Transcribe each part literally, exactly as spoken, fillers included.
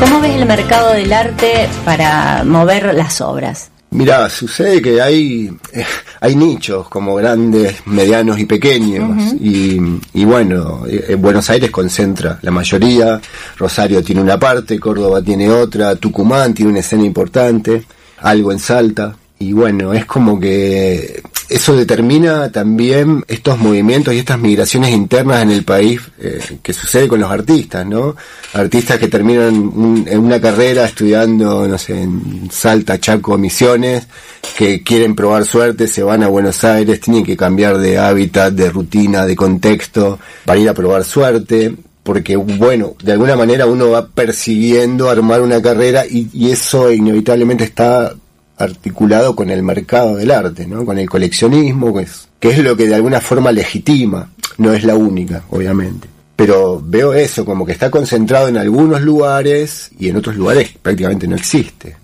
¿Cómo ves el mercado del arte para mover las obras? Mirá, sucede que hay eh, hay nichos como grandes, medianos y pequeños. Uh-huh. y, y bueno, eh, Buenos Aires concentra la mayoría, Rosario tiene una parte, Córdoba tiene otra, Tucumán tiene una escena importante, algo en Salta. Y bueno, es como que eso determina también estos movimientos y estas migraciones internas en el país eh, que sucede con los artistas, ¿no? Artistas que terminan un, en una carrera estudiando, no sé, en Salta, Chaco, Misiones, que quieren probar suerte, se van a Buenos Aires, tienen que cambiar de hábitat, de rutina, de contexto, para ir a probar suerte. Porque, bueno, de alguna manera uno va persiguiendo armar una carrera y, y eso inevitablemente está articulado con el mercado del arte, ¿no? Con el coleccionismo, que es, que es lo que de alguna forma legitima, no es la única, obviamente. Pero veo eso, como que está concentrado en algunos lugares y en otros lugares prácticamente no existe.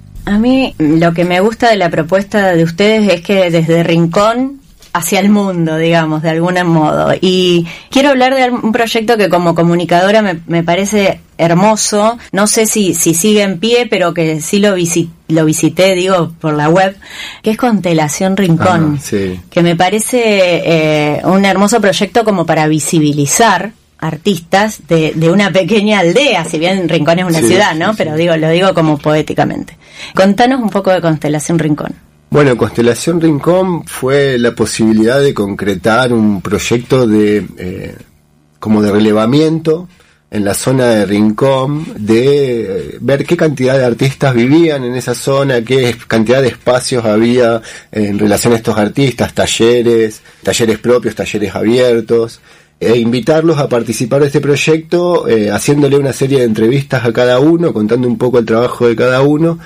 A mí lo que me gusta de la propuesta de ustedes es que desde Rincón hacia el mundo, digamos, de algún modo. Y quiero hablar de un proyecto que como comunicadora me, me parece hermoso. No sé si, si sigue en pie, pero que sí lo visité, lo visité, digo, por la web, que es Constelación Rincón. Ah, sí. Que me parece eh, un hermoso proyecto como para visibilizar artistas de, de una pequeña aldea, si bien Rincón es una sí, ciudad, ¿no? Sí, pero sí. digo, lo digo como poéticamente. Contanos un poco de Constelación Rincón. Bueno, Constelación Rincón fue la posibilidad de concretar un proyecto de eh, como de relevamiento en la zona de Rincón, de eh, ver qué cantidad de artistas vivían en esa zona, qué cantidad de espacios había en relación a estos artistas, talleres, talleres propios, talleres abiertos, e invitarlos a participar de este proyecto, eh, haciéndole una serie de entrevistas a cada uno, contando un poco el trabajo de cada uno,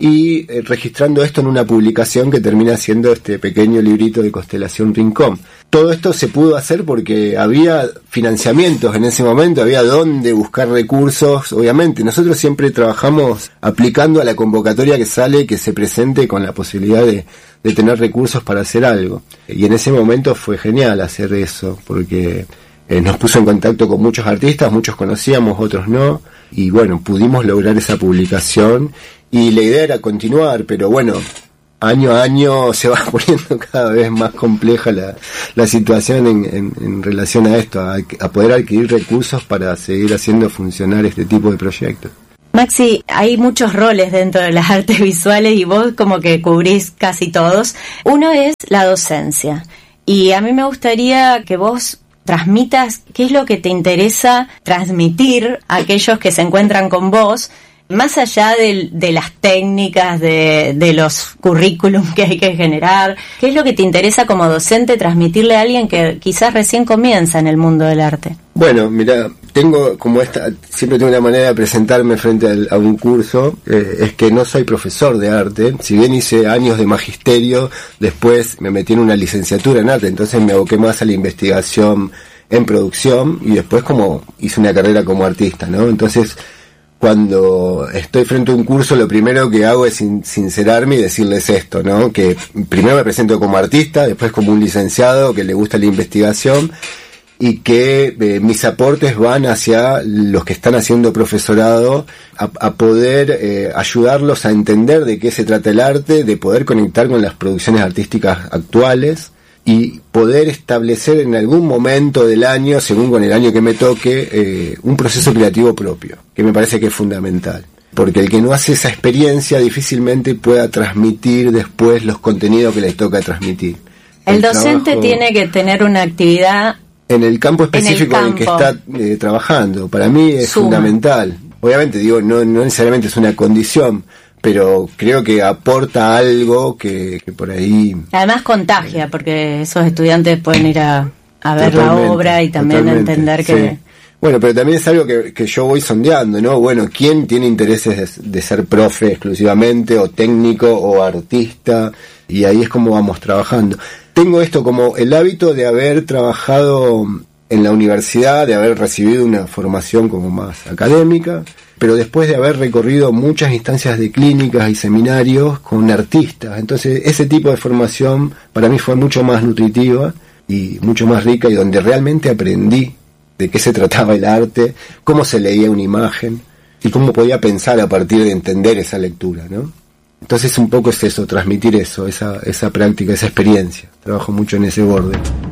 y eh, registrando esto en una publicación que termina siendo este pequeño librito de Constelación Rincón. Todo esto se pudo hacer porque había financiamientos en ese momento, había dónde buscar recursos, obviamente. Nosotros siempre trabajamos aplicando a la convocatoria que sale, que se presente con la posibilidad de, de tener recursos para hacer algo. Y en ese momento fue genial hacer eso, porque eh, nos puso en contacto con muchos artistas, muchos conocíamos, otros no, y bueno, pudimos lograr esa publicación. Y la idea era continuar, pero bueno, año a año se va poniendo cada vez más compleja la, la situación en, en, en relación a esto, a, a poder adquirir recursos para seguir haciendo funcionar este tipo de proyectos. Maxi, hay muchos roles dentro de las artes visuales y vos como que cubrís casi todos. Uno es la docencia, y a mí me gustaría que vos transmitas qué es lo que te interesa transmitir a aquellos que se encuentran con vos, más allá de, de las técnicas, de, de los currículum que hay que generar. ¿Qué es lo que te interesa como docente transmitirle a alguien que quizás recién comienza en el mundo del arte? Bueno, mira, tengo como esta, siempre tengo una manera de presentarme frente al, a un curso, eh, es que no soy profesor de arte. Si bien hice años de magisterio, después me metí en una licenciatura en arte, entonces me aboqué más a la investigación en producción y después como hice una carrera como artista, ¿no? Entonces, cuando estoy frente a un curso, lo primero que hago es sin, sincerarme y decirles esto, ¿no? Que primero me presento como artista, después como un licenciado que le gusta la investigación, y que eh, mis aportes van hacia los que están haciendo profesorado, a, a poder eh, ayudarlos a entender de qué se trata el arte, de poder conectar con las producciones artísticas actuales, y poder establecer en algún momento del año, según con el año que me toque, eh, un proceso creativo propio, que me parece que es fundamental. Porque el que no hace esa experiencia difícilmente pueda transmitir después los contenidos que le toca transmitir. El, el docente trabajo tiene que tener una actividad en el campo específico en el, campo. en el que está eh, trabajando. Para mí es Suma. fundamental. Obviamente, digo, no, no necesariamente es una condición, pero creo que aporta algo que, que por ahí... Además contagia, porque esos estudiantes pueden ir a, a ver la obra y también entender que... Sí. Bueno, pero también es algo que, que yo voy sondeando, ¿no? Bueno, ¿quién tiene intereses de, de ser profe exclusivamente, o técnico, o artista? Y ahí es como vamos trabajando. Tengo esto como el hábito de haber trabajado en la universidad, de haber recibido una formación como más académica, pero después de haber recorrido muchas instancias de clínicas y seminarios con artistas. Entonces ese tipo de formación para mí fue mucho más nutritiva y mucho más rica, y donde realmente aprendí de qué se trataba el arte, cómo se leía una imagen, y cómo podía pensar a partir de entender esa lectura, ¿no? Entonces un poco es eso, transmitir eso, esa, esa práctica, esa experiencia. Trabajo mucho en ese borde.